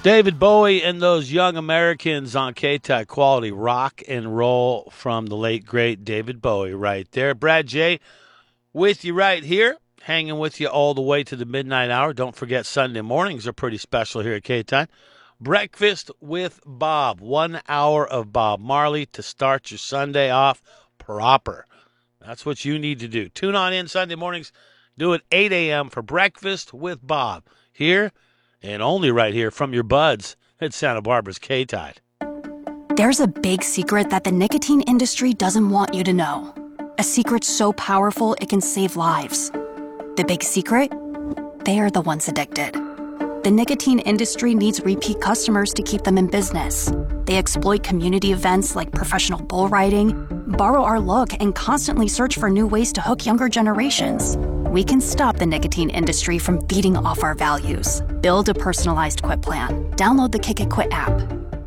David Bowie and those young Americans on K-Tide, quality rock and roll from the late, great David Bowie right there. Brad J. with you right here, hanging with you all the way to the midnight hour. Don't forget Sunday mornings are pretty special here at K-Tide. Breakfast with Bob, 1 hour of Bob Marley to start your Sunday off proper. That's what you need to do. Tune on in Sunday mornings. Do it 8 a.m. for Breakfast with Bob here and only right here from your buds at Santa Barbara's K-Tide. There's a big secret that the nicotine industry doesn't want you to know. A secret so powerful it can save lives. The big secret? They are the ones addicted. The nicotine industry needs repeat customers to keep them in business. They exploit community events like professional bull riding, borrow our look, and constantly search for new ways to hook younger generations. We can stop the nicotine industry from feeding off our values. Build a personalized quit plan. Download the Kick It Quit app.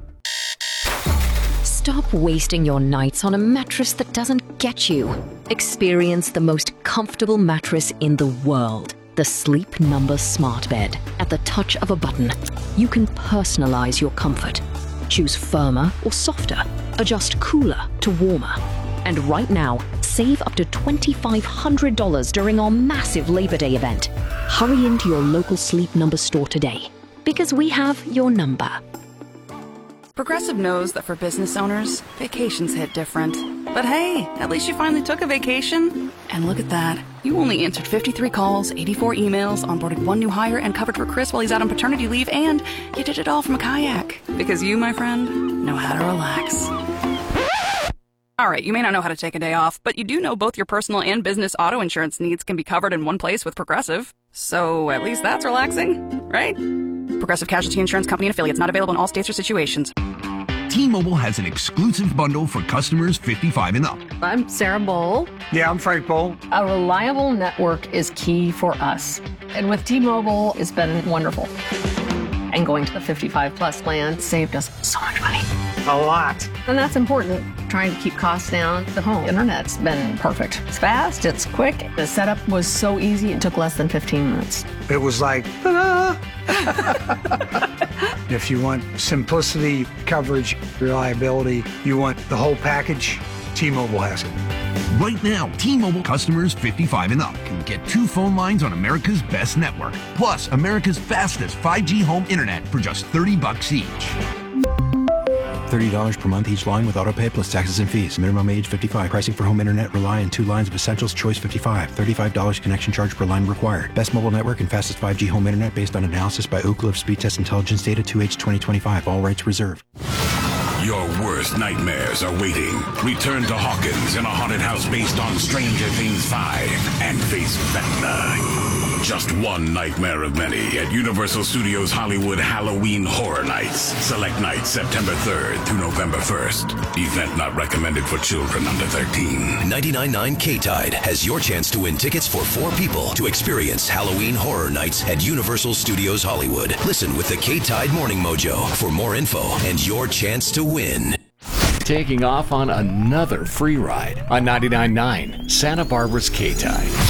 Stop wasting your nights on a mattress that doesn't get you. Experience the most comfortable mattress in the world. The Sleep Number Smart Bed. At the touch of a button, you can personalize your comfort. Choose firmer or softer. Adjust cooler to warmer. And right now, save up to $2,500 during our massive Labor Day event. Hurry into your local Sleep Number store today, because we have your number. Progressive knows that for business owners, vacations hit different. But hey, at least you finally took a vacation. And look at that. You only answered 53 calls, 84 emails, onboarded one new hire, and covered for Chris while he's out on paternity leave, and you did it all from a kayak. Because you, my friend, know how to relax. All right, you may not know how to take a day off, but you do know both your personal and business auto insurance needs can be covered in one place with Progressive. So at least that's relaxing, right? Progressive Casualty Insurance Company and Affiliates, not available in all states or situations. T-Mobile has an exclusive bundle for customers 55 and up. I'm Sarah Bowl. Yeah, I'm Frank Bowl. A reliable network is key for us. And with T-Mobile, it's been wonderful. And going to the 55 plus plan saved us so much money. A lot. And that's important. Trying to keep costs down. The home internet's been perfect. It's fast, it's quick. The setup was so easy, it took less than 15 minutes. It was like, ta-da! If you want simplicity, coverage, reliability, you want the whole package, T-Mobile has it. Right now, T-Mobile customers 55 and up can get 2 phone lines on America's best network, plus America's fastest 5G home internet for just $30 each. $30 per month each line with autopay plus taxes and fees. Minimum age 55. Pricing for home internet rely on 2 lines of Essentials. Choice 55. $35 connection charge per line required. Best mobile network and fastest 5G home internet based on analysis by Ookla of Speed Test Intelligence data 2H 2025. All rights reserved. Your worst nightmares are waiting. Return to Hawkins in a haunted house based on Stranger Things 5 and face Vecna. Just one nightmare of many at Universal Studios Hollywood Halloween Horror Nights. Select nights September 3rd through November 1st. Event not recommended for children under 13. 99.9 K-Tide has your chance to win tickets for 4 people to experience Halloween Horror Nights at Universal Studios Hollywood. Listen with the K-Tide Morning Mojo for more info and your chance to win. Taking off on another free ride on 99.9 Santa Barbara's K-Tide.